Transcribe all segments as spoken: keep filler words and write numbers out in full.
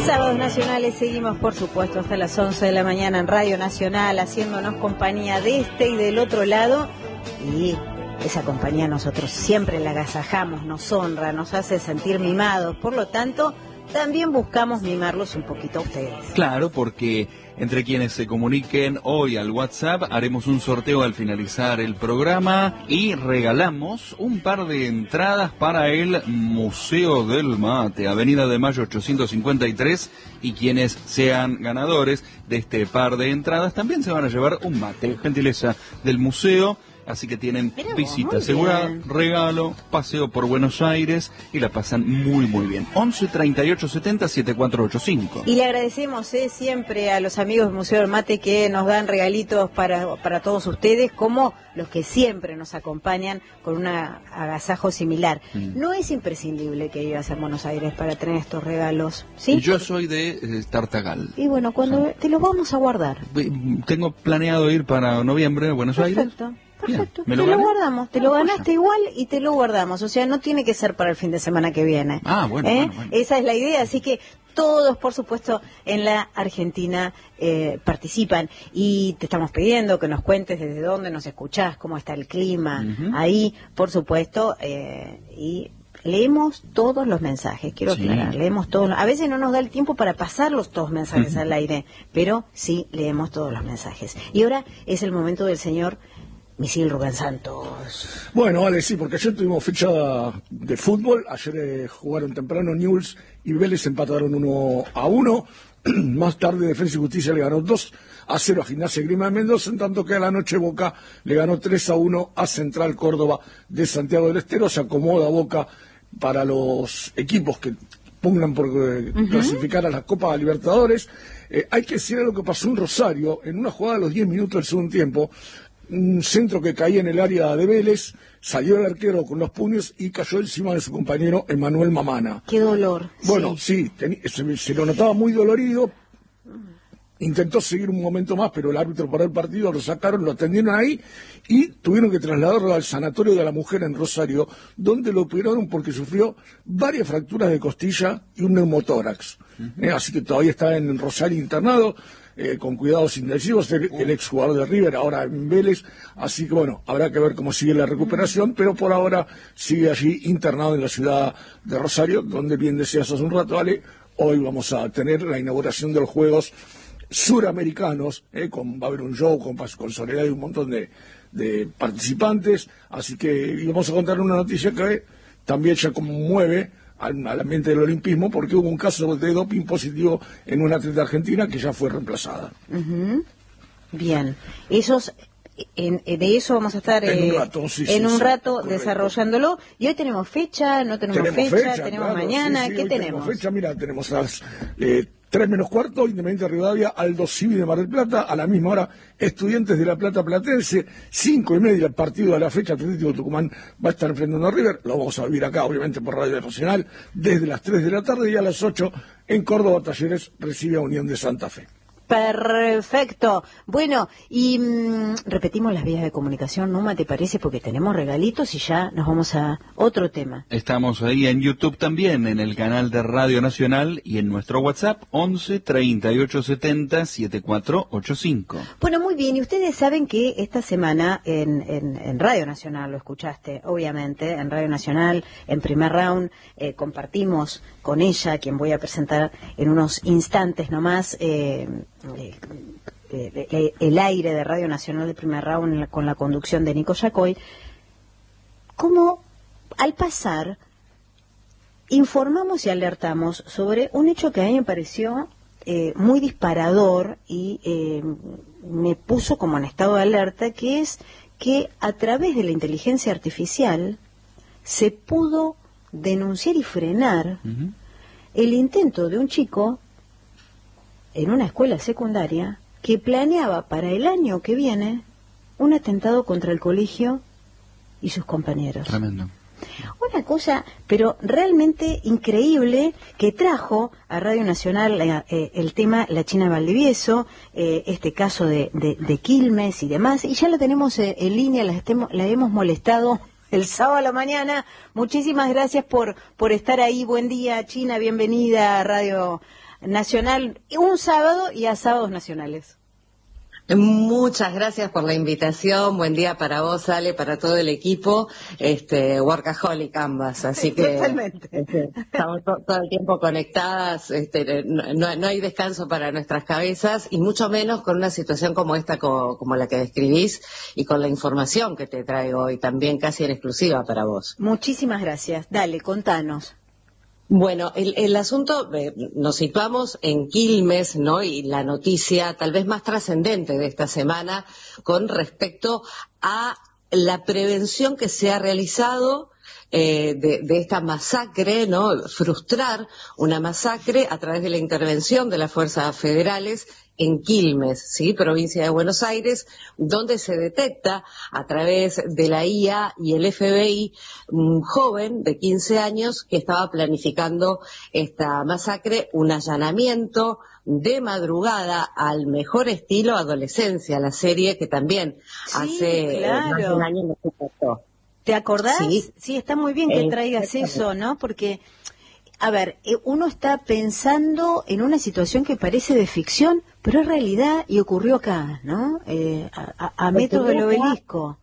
Sábados Nacionales, seguimos por supuesto hasta las once de la mañana en Radio Nacional, haciéndonos compañía de este y del otro lado, y esa compañía nosotros siempre la agasajamos, nos honra, nos hace sentir mimados, por lo tanto también buscamos mimarlos un poquito a ustedes. Claro, porque entre quienes se comuniquen hoy al WhatsApp haremos un sorteo al finalizar el programa y regalamos un par de entradas para el Museo del Mate, Avenida de Mayo ochocientos cincuenta y tres, y quienes sean ganadores de este par de entradas también se van a llevar un mate, gentileza del museo. Así que tienen Mirá vos, visita muy asegurada, bien. regalo, paseo por Buenos Aires y la pasan muy muy bien. once treinta y ocho setenta setenta y cuatro ochenta y cinco. Y le agradecemos eh, siempre a los amigos del Museo del Mate que nos dan regalitos para, para todos ustedes, como los que siempre nos acompañan con un agasajo similar. Mm. No es imprescindible que vivas en Buenos Aires para tener estos regalos, ¿sí? Yo soy de eh, Tartagal. Y bueno, cuando sí. te los vamos a guardar. Tengo planeado ir para noviembre a Buenos Perfecto. Aires. Perfecto, Bien. ¿Me te lo lo gané? guardamos, te lo ganaste igual y te lo guardamos, o sea, no tiene que ser para el fin de semana que viene. Ah, bueno, ¿Eh? bueno, bueno. Esa es la idea, así que todos, por supuesto, en la Argentina eh, participan, y te estamos pidiendo que nos cuentes desde dónde nos escuchás, cómo está el clima, uh-huh. ahí, por supuesto, eh, y leemos todos los mensajes, quiero sí. aclarar, leemos todos, a veces no nos da el tiempo para pasar los todos mensajes uh-huh. al aire, pero sí leemos todos los mensajes. Y ahora es el momento del señor Misil Rubén Santos. Bueno, vale, sí, porque ayer tuvimos fecha de fútbol. Ayer eh, jugaron temprano Newell's y Vélez, empataron uno a uno. Más tarde Defensa y Justicia le ganó dos a cero a Gimnasia y Grima de Mendoza, en tanto que a la noche Boca le ganó tres a uno a Central Córdoba de Santiago del Estero. Se acomoda Boca para los equipos que pugnan por eh, uh-huh. clasificar a la Copa Libertadores. Eh, hay que decir lo que pasó en Rosario, en una jugada a los diez minutos del segundo tiempo. Un centro que caía en el área de Vélez, salió el arquero con los puños y cayó encima de su compañero Emanuel Mamana. ¡Qué dolor! Bueno, sí, sí se, se lo notaba muy dolorido, intentó seguir un momento más, pero el árbitro paró el partido, lo sacaron, lo atendieron ahí y tuvieron que trasladarlo al sanatorio de la mujer en Rosario, donde lo operaron porque sufrió varias fracturas de costilla y un neumotórax. Uh-huh. Eh, así que todavía está en Rosario internado. Eh, con cuidados intensivos, el, el exjugador de River, ahora en Vélez, así que bueno, habrá que ver cómo sigue la recuperación, pero por ahora sigue allí internado en la ciudad de Rosario, donde bien decías hace un rato, Ale, hoy vamos a tener la inauguración de los Juegos Suramericanos, eh, con, va a haber un show con, con Soledad y un montón de, de participantes, así que y vamos a contar una noticia que también ya conmueve al, al ambiente del olimpismo, porque hubo un caso de doping positivo en una atleta argentina que ya fue reemplazada. Uh-huh. Bien, esos, en, de eso vamos a estar en eh, un rato, sí, en sí, un sí, rato correcto. desarrollándolo. Y hoy tenemos fecha, no tenemos, tenemos fecha, fecha, tenemos claro, mañana, sí, sí, ¿qué hoy tenemos? tenemos fecha, mira, tenemos a las eh, tres menos cuarto, Independiente Rivadavia, Aldo Civi de Mar del Plata, a la misma hora Estudiantes de La Plata Platense, cinco y media el partido de la fecha, Atlético Tucumán va a estar enfrentando a River, lo vamos a vivir acá obviamente por Radio Nacional, desde las tres de la tarde, y a las ocho en Córdoba Talleres recibe a Unión de Santa Fe. Perfecto. Bueno, y mmm, repetimos las vías de comunicación, Numa, ¿te parece? Porque tenemos regalitos y ya nos vamos a otro tema. Estamos ahí en YouTube también, en el canal de Radio Nacional y en nuestro WhatsApp once treinta y ocho setenta setenta y cuatro ochenta y cinco. Bueno, muy bien, y ustedes saben que esta semana en, en, en Radio Nacional, lo escuchaste, obviamente, en Radio Nacional, en Primer Round, eh, compartimos con ella, quien voy a presentar en unos instantes nomás, eh, Eh, eh, el aire de Radio Nacional de Primer Round con la conducción de Nico Yacoy, como al pasar informamos y alertamos sobre un hecho que a mí me pareció eh, muy disparador y eh, me puso como en estado de alerta, que es que a través de la inteligencia artificial se pudo denunciar y frenar uh-huh. el intento de un chico en una escuela secundaria que planeaba para el año que viene un atentado contra el colegio y sus compañeros. Tremendo. Una cosa, pero realmente increíble, que trajo a Radio Nacional eh, el tema La China Valdivieso, eh, este caso de, de, de Quilmes y demás, y ya la tenemos eh, en línea, la, estemos, la hemos molestado el sábado a la mañana. Muchísimas gracias por, por estar ahí. Buen día, China, bienvenida a Radio nacional un sábado y a sábados nacionales. Muchas gracias por la invitación. Buen día para vos, Ale, para todo el equipo. Este, workaholic ambas, así que Totalmente. Este, estamos to todo el tiempo conectadas. Este, no, no hay descanso para nuestras cabezas y mucho menos con una situación como esta, co como la que describís y con la información que te traigo hoy también casi en exclusiva para vos. Muchísimas gracias. Dale, contanos. Bueno, el, el asunto, eh, nos situamos en Quilmes, ¿no? Y la noticia tal vez más trascendente de esta semana con respecto a la prevención que se ha realizado eh, de, de esta masacre, ¿no? Frustrar una masacre a través de la intervención de las fuerzas federales en Quilmes, ¿sí? Provincia de Buenos Aires, donde se detecta a través de la I A y el F B I un joven de quince años que estaba planificando esta masacre, un allanamiento de madrugada al mejor estilo Adolescencia, la serie que también Sí, hace claro. más de un año nos impactó. ¿Te acordás? Sí. Sí, está muy bien que Eh, traigas eso, ¿no? Porque, a ver, eh, uno está pensando en una situación que parece de ficción, pero es realidad y ocurrió acá, ¿no? Eh, a, a, a metros del obelisco.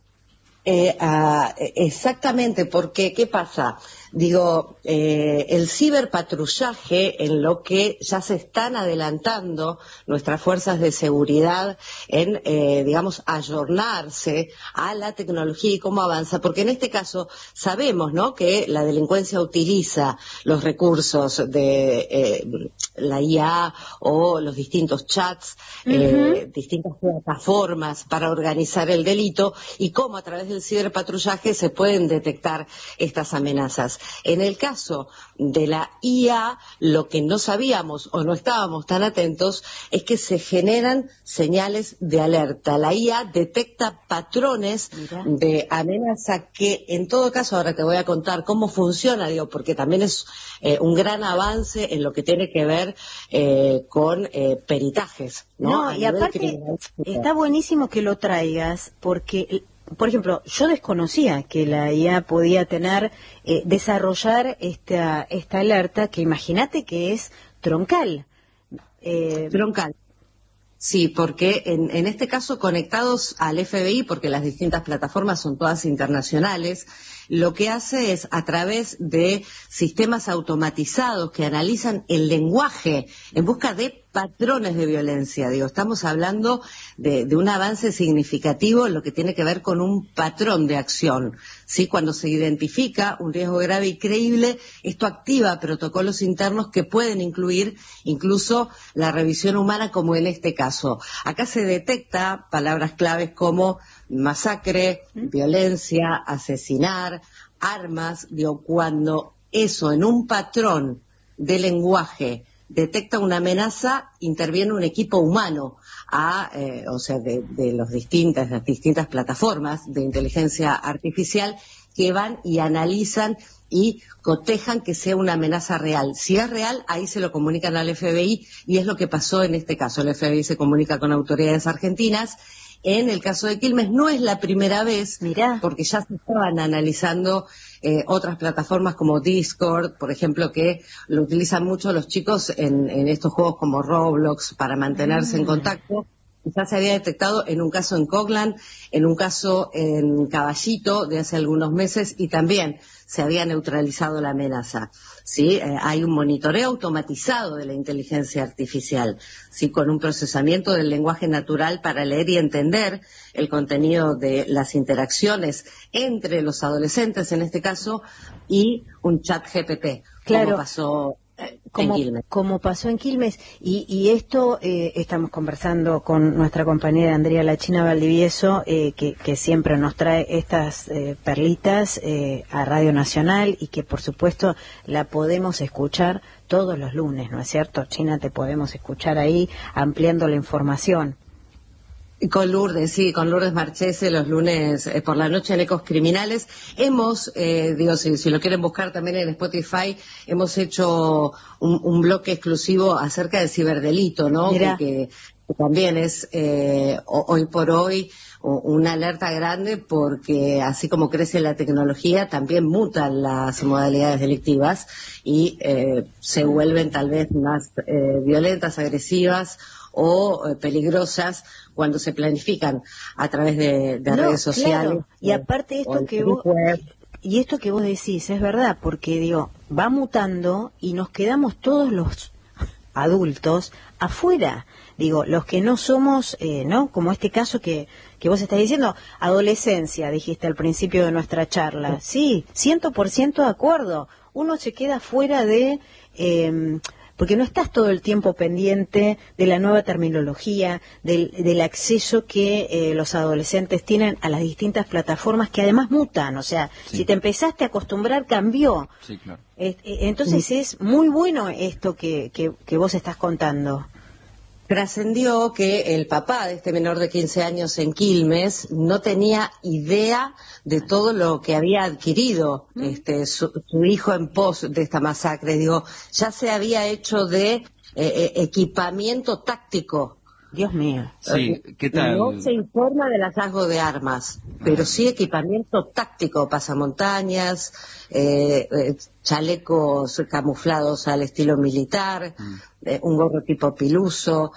Eh, ah, exactamente, porque ¿qué pasa? Digo, eh, el ciberpatrullaje en lo que ya se están adelantando nuestras fuerzas de seguridad en, eh, digamos, ayornarse a la tecnología y cómo avanza, porque en este caso sabemos, ¿no?, que la delincuencia utiliza los recursos de eh, la I A o los distintos chats, uh-huh. eh, distintas plataformas para organizar el delito y cómo a través del ciberpatrullaje se pueden detectar estas amenazas. En el caso de la I A, lo que no sabíamos o no estábamos tan atentos es que se generan señales de alerta. La I A detecta patrones Mira. de amenaza que, en todo caso, ahora te voy a contar cómo funciona, digo, porque también es eh, un gran avance en lo que tiene que ver eh, con eh, peritajes, ¿no? No, y aparte está buenísimo que lo traigas porque... Por ejemplo, yo desconocía que la I A podía tener, eh, desarrollar esta, esta alerta, que imagínate que es troncal. Eh... Troncal. Sí, porque en, en este caso conectados al F B I, porque las distintas plataformas son todas internacionales, lo que hace es a través de sistemas automatizados que analizan el lenguaje en busca de patrones de violencia. Digo, estamos hablando de, de un avance significativo en lo que tiene que ver con un patrón de acción. ¿Sí? Cuando se identifica un riesgo grave y creíble, esto activa protocolos internos que pueden incluir incluso la revisión humana, como en este caso. Acá se detecta palabras claves como masacre, violencia, asesinar, armas. Digo, cuando eso en un patrón de lenguaje detecta una amenaza, interviene un equipo humano, a, eh, o sea, de, de los distintas, las distintas plataformas de inteligencia artificial que van y analizan y cotejan que sea una amenaza real. Si es real, ahí se lo comunican al F B I y es lo que pasó en este caso. El F B I se comunica con autoridades argentinas. En el caso de Quilmes no es la primera vez, Mirá. porque ya se estaban analizando eh, otras plataformas como Discord, por ejemplo, que lo utilizan mucho los chicos en, en estos juegos como Roblox para mantenerse mm. en contacto. Ya se había detectado en un caso en Coglan, en un caso en Caballito de hace algunos meses y también se había neutralizado la amenaza. ¿Sí? Eh, hay un monitoreo automatizado de la inteligencia artificial, ¿sí? Con un procesamiento del lenguaje natural para leer y entender el contenido de las interacciones entre los adolescentes, en este caso, y un chat G P T, claro. como pasó Como, como pasó en Quilmes, y, y esto eh, estamos conversando con nuestra compañera Andrea La China Valdivieso, eh, que, que siempre nos trae estas eh, perlitas eh, a Radio Nacional y que por supuesto la podemos escuchar todos los lunes, ¿no es cierto? China, te podemos escuchar ahí ampliando la información. Con Lourdes, sí, con Lourdes Marchese los lunes eh, por la noche en Ecos Criminales. Hemos, eh, digo, si, si lo quieren buscar también en Spotify, hemos hecho un, un bloque exclusivo acerca del ciberdelito, ¿no? Que, que que también es eh, hoy por hoy una alerta grande, porque así como crece la tecnología, también mutan las modalidades delictivas y eh, se vuelven tal vez más eh, violentas, agresivas o eh, peligrosas cuando se planifican a través de, de no, redes sociales. Claro. Y aparte esto que vos... Y esto que vos decís es verdad, porque digo, va mutando y nos quedamos todos los adultos afuera. Digo, los que no somos, eh, ¿no? Como este caso que, que vos estás diciendo, adolescencia, dijiste al principio de nuestra charla. Sí, ciento por ciento de acuerdo. Uno se queda fuera de... Eh, porque no estás todo el tiempo pendiente de la nueva terminología, del, del acceso que eh, los adolescentes tienen a las distintas plataformas que además mutan. O sea, sí. Si te empezaste a acostumbrar, cambió. Sí, claro. Eh, eh, entonces sí. Es muy bueno esto que, que, que vos estás contando. Trascendió que el papá de este menor de quince años en Quilmes no tenía idea de todo lo que había adquirido este, su, su hijo en pos de esta masacre. Digo, ya se había hecho de eh, equipamiento táctico. Dios mío. Sí, ¿qué tal? No se informa del hallazgo de armas, pero sí equipamiento táctico, pasamontañas, eh, eh, chalecos camuflados al estilo militar, mm. eh, un gorro tipo piluso,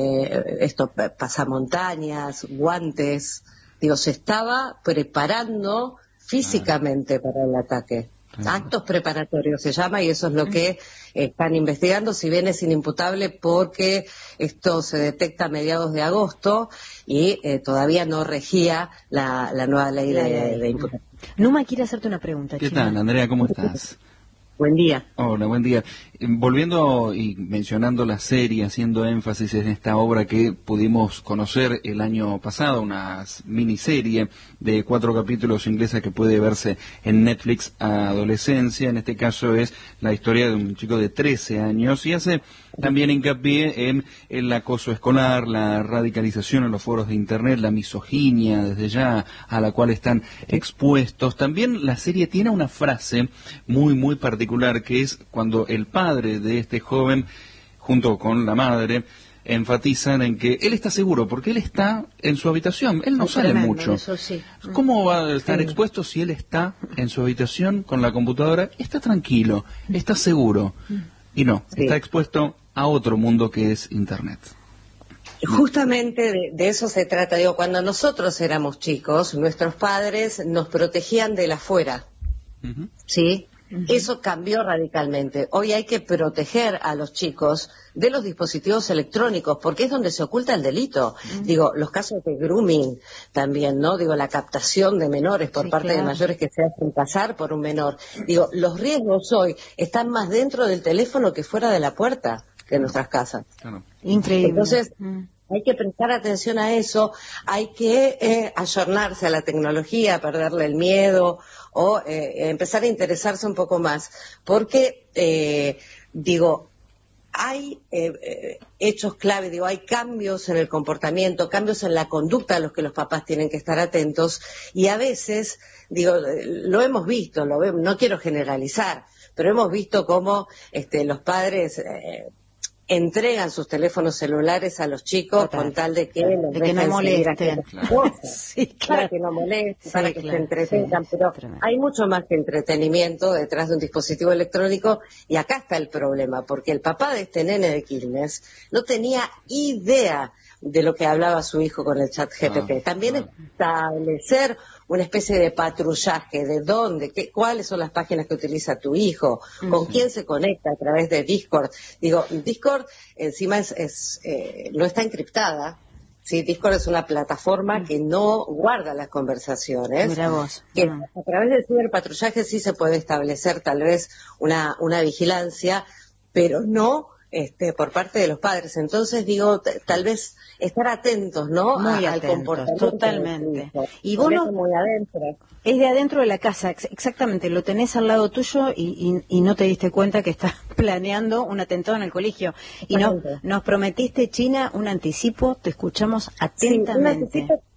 eh, esto, pasamontañas, guantes. Digo, se estaba preparando físicamente ah. para el ataque. Ah. Actos preparatorios se llama, y eso es lo que están investigando, si bien es inimputable porque esto se detecta a mediados de agosto y eh, todavía no regía la, la nueva ley de, de, de imputación. Numa quiere hacerte una pregunta. ¿Qué China. tal, Andrea? ¿Cómo estás? Buen día. Hola, buen día. Volviendo y mencionando la serie, haciendo énfasis en esta obra que pudimos conocer el año pasado, una miniserie de cuatro capítulos inglesa que puede verse en Netflix a adolescencia. En este caso es la historia de un chico de trece años y hace también hincapié en el acoso escolar, la radicalización en los foros de Internet, la misoginia desde ya a la cual están expuestos. También la serie tiene una frase muy, muy particular, que es cuando el padre de este joven, junto con la madre, enfatizan en que él está seguro, porque él está en su habitación, él no es sale tremendo, mucho. Eso sí. ¿Cómo va a estar sí. expuesto si él está en su habitación con la computadora? Está tranquilo, está seguro. Y no, sí. está expuesto a otro mundo que es Internet. Justamente de, de eso se trata. Digo, cuando nosotros éramos chicos, nuestros padres nos protegían del afuera, uh-huh. ¿sí? Uh-huh. Eso cambió radicalmente. Hoy hay que proteger a los chicos de los dispositivos electrónicos, porque es donde se oculta el delito. Uh-huh. Digo, los casos de grooming también, ¿no? Digo, la captación de menores por sí, parte claro. de mayores que se hacen pasar por un menor. Digo, los riesgos hoy están más dentro del teléfono que fuera de la puerta de nuestras casas. Claro. Increíble. Entonces, uh-huh. hay que prestar atención a eso, hay que eh, ayornarse a la tecnología, perderle el miedo o eh, empezar a interesarse un poco más, porque, eh, digo, hay eh, eh, hechos clave, digo, hay cambios en el comportamiento, cambios en la conducta a los que los papás tienen que estar atentos, y a veces, digo, lo hemos visto, lo vemos, no quiero generalizar, pero hemos visto cómo este, los padres... Eh, entregan sus teléfonos celulares a los chicos Total. con tal de que los de que no molesten, claro. sí, claro. para que no molesten, sí, para que claro. se entretengan, sí, pero tremendo. Hay mucho más que entretenimiento detrás de un dispositivo electrónico, y acá está el problema, porque el papá de este nene de Quilmes no tenía idea de lo que hablaba su hijo con el chat G P T. Ah, También ah. establecer una especie de patrullaje de dónde, qué, cuáles son las páginas que utiliza tu hijo, uh-huh. con quién se conecta a través de Discord. Digo, Discord encima es, es eh, no está encriptada. Sí, Discord es una plataforma uh-huh. que no guarda las conversaciones. Mira vos. Que uh-huh. a través del ciberpatrullaje sí se puede establecer tal vez una, una vigilancia, pero no este, por parte de los padres. Entonces digo, t- tal vez estar atentos, ¿no? Muy a, atentos, al comportamiento. Totalmente. Y vos no, muy adentro. Es de adentro de la casa, ex- exactamente. Lo tenés al lado tuyo y, y, y no te diste cuenta que estás planeando un atentado en el colegio. Y no, nos prometiste, China, un anticipo. Te escuchamos atentamente. Sí, un anticipo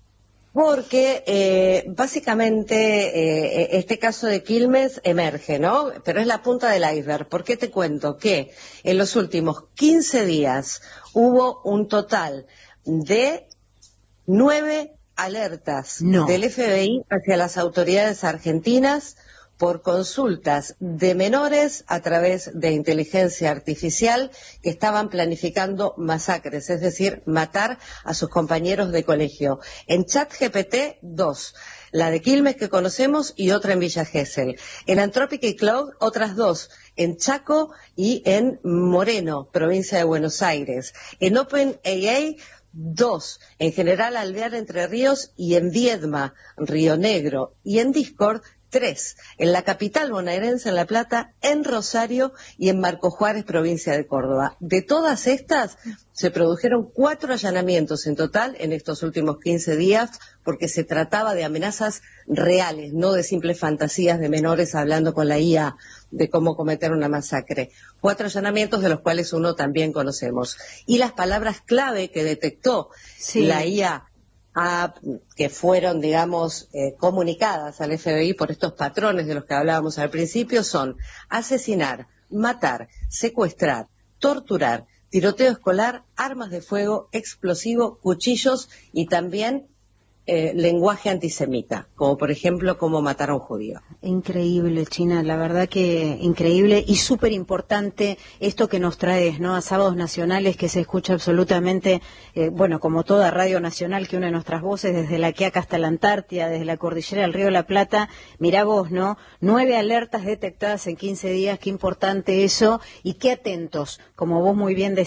Porque eh, básicamente eh, este caso de Quilmes emerge, ¿no? Pero es la punta del iceberg. ¿Por qué te cuento? Que en los últimos quince días hubo un total de nueve alertas no. del F B I hacia las autoridades argentinas por consultas de menores a través de inteligencia artificial que estaban planificando masacres, es decir, matar a sus compañeros de colegio. En ChatGPT, dos. La de Quilmes que conocemos y otra en Villa Gesell. En Anthropic y Claude, otras dos. En Chaco y en Moreno, provincia de Buenos Aires. En OpenAI, dos. En General Alvear, Entre Ríos y en Viedma, Río Negro. Y en Discord, tres, en la capital bonaerense, en La Plata, en Rosario y en Marco Juárez, provincia de Córdoba. De todas estas, se produjeron cuatro allanamientos en total en estos últimos quince días, porque se trataba de amenazas reales, no de simples fantasías de menores hablando con la I A de cómo cometer una masacre. Cuatro allanamientos de los cuales uno también conocemos. Y las palabras clave que detectó sí. la I A, A, que fueron, digamos, eh, comunicadas al F B I por estos patrones de los que hablábamos al principio, son asesinar, matar, secuestrar, torturar, tiroteo escolar, armas de fuego, explosivo, cuchillos y también eh, lenguaje antisemita, como por ejemplo cómo matar a un judío. Increíble, China, la verdad que increíble y súper importante esto que nos traes, ¿no? A Sábados Nacionales, que se escucha absolutamente, eh, bueno, como toda radio nacional que une nuestras voces, desde la Quiaca hasta la Antártida, desde la cordillera del Río de la Plata. Mirá vos, ¿no? Nueve alertas detectadas en quince días, qué importante eso, y qué atentos, como vos muy bien decís.